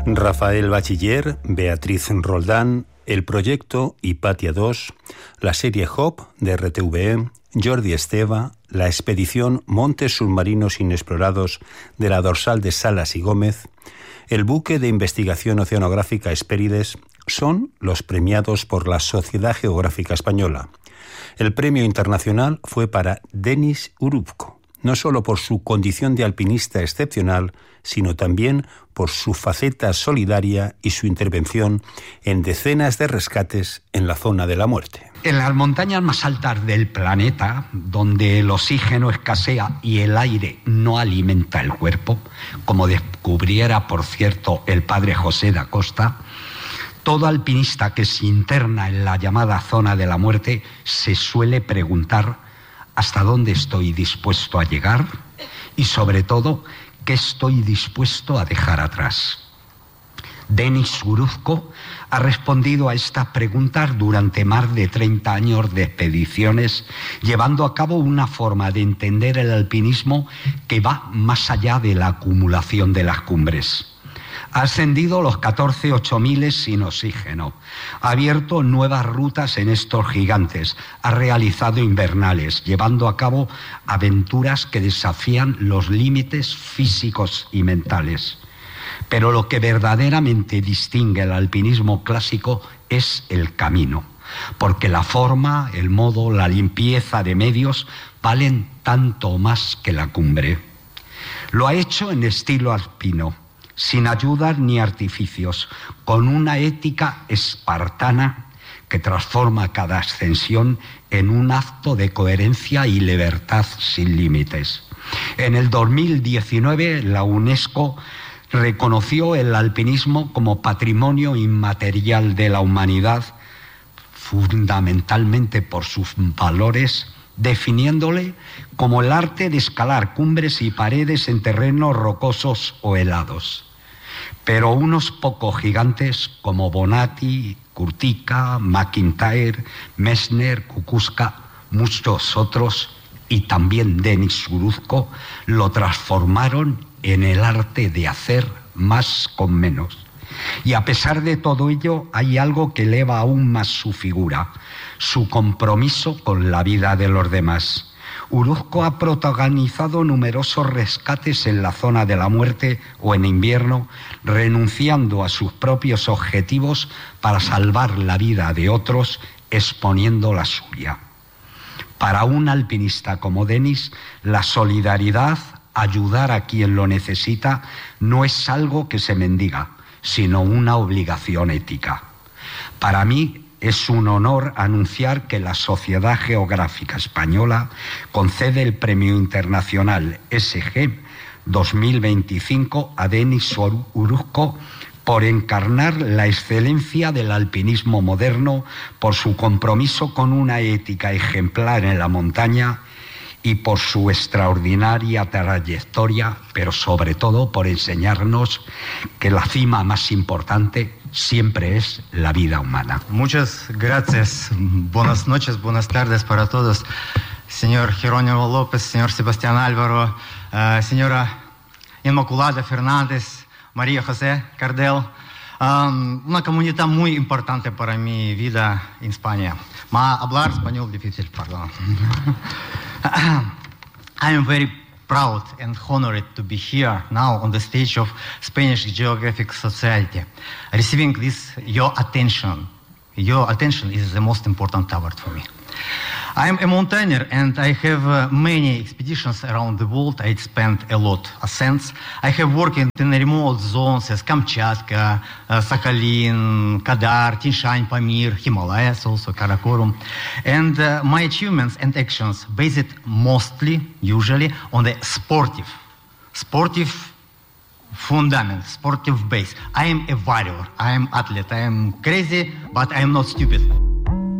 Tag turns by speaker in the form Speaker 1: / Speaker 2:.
Speaker 1: Rafael Bachiller, Beatriz Roldán, El Proyecto, Hipatia 2, la serie Hop de RTVE, Jordi Esteva, la expedición Montes Submarinos Inexplorados de la dorsal de Salas y Gómez, el buque de investigación oceanográfica Hespérides son los premiados por la Sociedad Geográfica Española. El premio internacional fue para Denis Urubko, no solo por su condición de alpinista excepcional, sino también por su faceta solidaria y su intervención en decenas de rescates en la zona de la muerte.
Speaker 2: En las montañas más altas del planeta, donde el oxígeno escasea y el aire no alimenta el cuerpo, como descubriera, por cierto, el padre José da Costa, todo alpinista que se interna en la llamada zona de la muerte se suele preguntar ¿hasta dónde estoy dispuesto a llegar? Y sobre todo, ¿qué estoy dispuesto a dejar atrás? Denis Urubko ha respondido a estas preguntas durante más de 30 años de expediciones, llevando a cabo una forma de entender el alpinismo que va más allá de la acumulación de las cumbres. Ha ascendido los 14 8000 sin oxígeno, ha abierto nuevas rutas en estos gigantes, ha realizado invernales, llevando a cabo aventuras que desafían los límites físicos y mentales. Pero lo que verdaderamente distingue el alpinismo clásico es el camino, porque la forma, el modo, la limpieza de medios valen tanto o más que la cumbre. Lo ha hecho en estilo alpino, sin ayudas ni artificios, con una ética espartana que transforma cada ascensión en un acto de coherencia y libertad sin límites. En el 2019, la UNESCO reconoció el alpinismo como patrimonio inmaterial de la humanidad, fundamentalmente por sus valores, definiéndole como el arte de escalar cumbres y paredes en terrenos rocosos o helados. Pero unos pocos gigantes como Bonatti, Kurtika, McIntyre, Messner, Kukuczka, muchos otros, y también Denis Urubko, lo transformaron en el arte de hacer más con menos. Y a pesar de todo ello, hay algo que eleva aún más su figura, su compromiso con la vida de los demás. Urubko ha protagonizado numerosos rescates en la zona de la muerte o en invierno, renunciando a sus propios objetivos para salvar la vida de otros, exponiendo la suya. Para un alpinista como Denis, la solidaridad, ayudar a quien lo necesita, no es algo que se mendiga, sino una obligación ética. Para mí es un honor anunciar que la Sociedad Geográfica Española concede el Premio Internacional SG 2025 a Denis Urubko por encarnar la excelencia del alpinismo moderno, por su compromiso con una ética ejemplar en la montaña y por su extraordinaria trayectoria, pero sobre todo por enseñarnos que la cima más importante siempre es la vida humana.
Speaker 3: Muchas gracias. Buenas noches, buenas tardes para todos. Señor Jerónimo López, señor Sebastián Álvaro, señora Inmaculada Fernández, María José Cardel. Una comunidad muy importante para mi vida en España. Hablar español difícil, perdón. I am very proud and honored to be here now on the stage of Spanish Geographic Society, receiving this your attention. Your attention is the most important award for me. I am a mountaineer and I have many expeditions around the world. I spent a lot of ascents. I have worked in remote zones as Kamchatka, Sakhalin, Kadar, Tin Shan, Pamir, Himalayas, also Karakorum. And my achievements and actions based mostly, usually, on the sportive fundament, sportive base. I am a warrior, I am athlete, I am crazy, but I am not stupid.